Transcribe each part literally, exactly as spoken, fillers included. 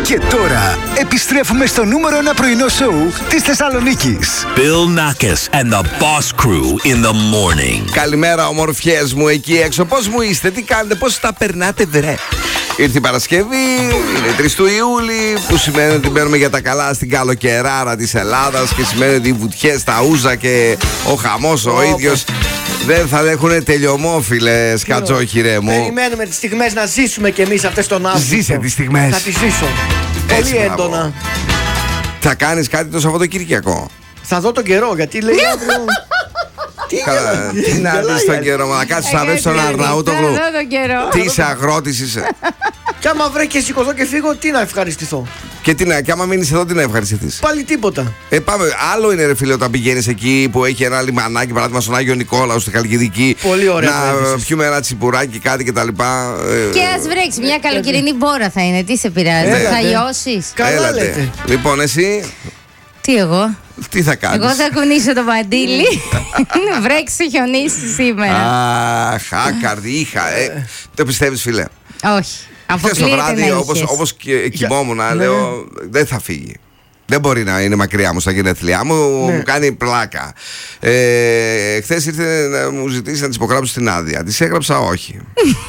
Και τώρα επιστρέφουμε στο νούμερο ένα πρωινό σοου της Θεσσαλονίκης. Bill Nackis and the Boss Crew in the morning. Καλημέρα, ομορφιές μου εκεί έξω. Πώς μου είστε, τι κάνετε, πώς τα περνάτε, βρε? Ήρθε η Παρασκευή, είναι τρεις του Ιούλη, που σημαίνει ότι μπαίνουμε για τα καλά στην καλοκαιράρα της Ελλάδας και σημαίνει ότι οι βουτιές, τα ούζα και ο χαμός ο ίδιος δεν θα έχουν τελειωμό, φίλε Σκατζόχυρε μου. Περιμένουμε τις στιγμές να ζήσουμε κι εμείς αυτές τον Αύγουστο. Ζήσε τις στιγμές. Θα τις ζήσω. Έτσι, πολύ μπράβο. έντονα. Θα κάνεις κάτι το Σαββατοκύριακο? Θα δω τον καιρό, γιατί λέει αύριο. Τι Καλά, τι να δεις τον καιρό, μα να κάτσεις να δεις τον Αρναούτογλου. Τι είσαι αγρότης είσαι. Κι άμα βρε και σηκωθώ και φύγω, τι να ευχαριστηθώ? Και τι να, και άμα μείνεις εδώ, τι να ευχαριστηθείς? Πάλι τίποτα. Ε, πάμε. Άλλο είναι, ρε φίλε, όταν πηγαίνεις εκεί που έχει ένα λιμανάκι, παράδειγμα στον Άγιο Νικόλαο, στη Χαλκιδική. Πολύ ωραία. Να πιούμε ένα τσιπουράκι, κάτι κτλ. Και ας βρέξει, μια καλοκαιρινή μπόρα θα είναι. Τι σε πειράζει, Έλατε. θα λιώσεις? Καλά λέτε. Λοιπόν, εσύ Τι εγώ? τι θα κάνεις? Εγώ θα κουνήσω το μαντίλι. Βρέξει, χιονίσει σήμερα. Αχ, άκαρδη, είχα. Ε, το πιστεύεις, φίλε? Όχι. Χθες το Αποκλείεται βράδυ, να όπως, είχες. όπως και κοιμόμουν, Ναι. λέω δεν θα φύγει. Δεν μπορεί να είναι μακριά μου στα γενέθλιά μου, Ναι. μου κάνει πλάκα. Ε, Χθες ήρθε να μου ζητήσει να της υπογράψω την άδεια. Της έγραψα όχι.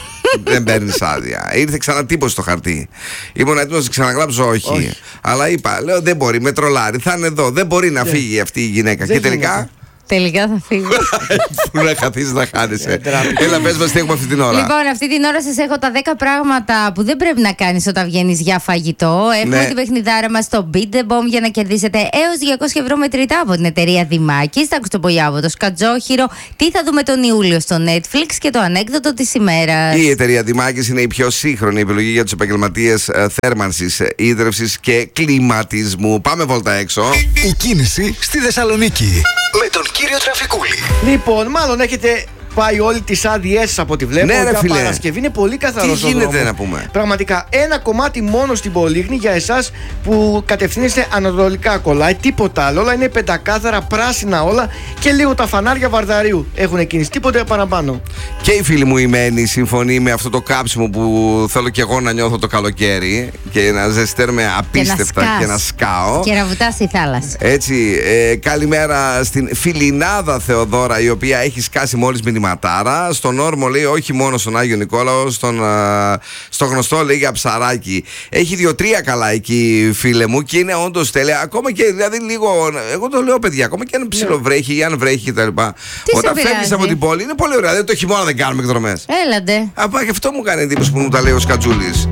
Δεν παίρνει άδεια. Ήρθε ξανατύπωση στο χαρτί. Ήμουν έτοιμος να της ξαναγράψω όχι. Όχι. Αλλά είπα, λέω δεν μπορεί, με τρολάρει. Θα είναι εδώ. Δεν μπορεί να φύγει αυτή η γυναίκα. Δεν Και τελικά. γίνεται. Τελικά θα φύγω. Πού να χαθείς να χάνεσαι. Έλα, πες μας τι έχουμε αυτή την ώρα. Λοιπόν, αυτή την ώρα σας έχω τα δέκα πράγματα που δεν πρέπει να κάνεις όταν βγαίνεις για φαγητό. Έχουμε Ναι. την παιχνιδάρα μας στο Beat the Bomb για να κερδίσετε έως διακόσια ευρώ μετρητά από την εταιρεία Δημάκης. Τα κουστοπολιά από το Σκατζόχυρο. Τι θα δούμε τον Ιούλιο στο Netflix και το ανέκδοτο της ημέρας. Η εταιρεία Δημάκης είναι η πιο σύγχρονη επιλογή για τους επαγγελματίες ε, θέρμανσης, ε, ίδρευσης και κλιματισμού. Πάμε βόλτα έξω. Η κίνηση στη Θεσσαλονίκη. Με τον κύριο Τραφικούλη. Λοιπόν, μάλλον έχετε πάει όλοι τις άδειές σας από ό,τι βλέπω. Ναι, ρε, για φίλε. Παρασκευή είναι πολύ καθαρό. Τι γίνεται να πούμε? Πραγματικά, ένα κομμάτι μόνο στην Πολύχνη για εσάς που κατευθύνεστε ανατολικά κολλάει. Τίποτα άλλο. Όλα είναι πεντακάθαρα, πράσινα όλα και λίγο τα φανάρια Βαρδαρίου. Έχουν κινήσει, τίποτα παραπάνω. Και η φίλη μου η Μένη συμφωνεί με αυτό το κάψιμο που θέλω και εγώ να νιώθω το καλοκαίρι και να ζεσταίνομαι απίστευτα σκάς. και να σκάω. Και να βουτάς στη θάλασσα. Έτσι, ε, καλημέρα στην Φιλινάδα Θεοδώρα, η οποία έχει σκάσει μόλις μηνυματάρα. Στον Όρμο λέει όχι μόνο στον Άγιο Νικόλαο, στον, α, στο γνωστό λέει για ψαράκι. Έχει δύο-τρία καλά εκεί, φίλε μου, και είναι όντως τέλεια. Ακόμα και δηλαδή λίγο, εγώ το λέω παιδιά, ακόμα και αν ψιλοβρέχει ή αν βρέχει κτλ. Όταν πειράζει? φεύγεις από την πόλη είναι πολύ ωραία. Δηλαδή το χειμώνα δεν κάνουμε εκδρομές. Έλαντε. Απά, και αυτό μου κάνει εντύπωση που μου τα λέει ο Σκατζούλης.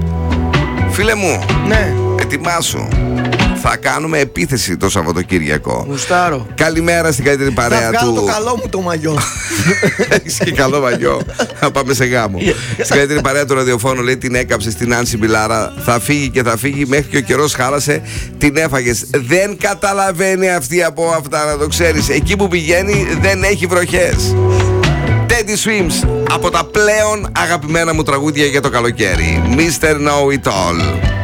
Φίλε μου, Ναι, ετοιμάσου. Θα κάνουμε επίθεση το Σαββατοκύριακο. γουστάρω. Καλημέρα στην καλύτερη Θα παρέα βγάλω του. το καλό μου το μαγιό. Έχεις και καλό μαγιό. Θα πάμε σε γάμο. Στην καλύτερη παρέα του ραδιοφώνου λέει την έκαψε στην Άνση Μπιλάρα. Θα φύγει και θα φύγει μέχρι και ο καιρός χάλασε. Την έφαγες. Δεν καταλαβαίνει αυτή από αυτά, να το ξέρεις. Εκεί που πηγαίνει δεν έχει βροχές. Teddy Swims από τα πλέον αγαπημένα μου τραγούδια για το καλοκαίρι. μίστερ Know It All.